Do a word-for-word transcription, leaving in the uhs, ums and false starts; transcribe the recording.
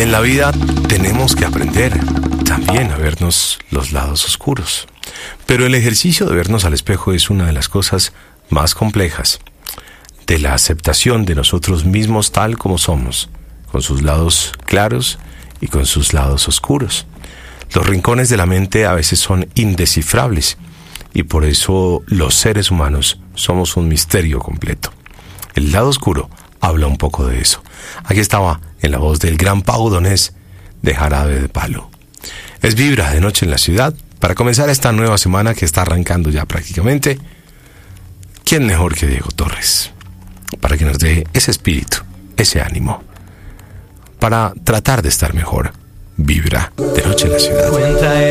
Y en la vida tenemos que aprender también a vernos los lados oscuros. Pero el ejercicio de vernos al espejo es una de las cosas más complejas, de la aceptación de nosotros mismos tal como somos, con sus lados claros y con sus lados oscuros. Los rincones de la mente a veces son indescifrables y por eso los seres humanos somos un misterio completo. El lado oscuro habla un poco de eso. Aquí estaba en la voz del gran Pau Donés de Jarabe de Palo. Es Vibra de Noche en la Ciudad para comenzar esta nueva semana que está arrancando ya prácticamente. ¿Quién mejor que Diego Torres? Para que nos dé ese espíritu, ese ánimo, para tratar de estar mejor. Vibra de Noche en la Ciudad.